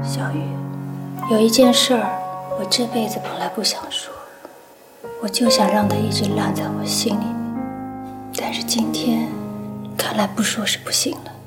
小雨，有一件事儿，我这辈子本来不想说，我就想让它一直烂在我心里面，但是今天看来不说是不行了。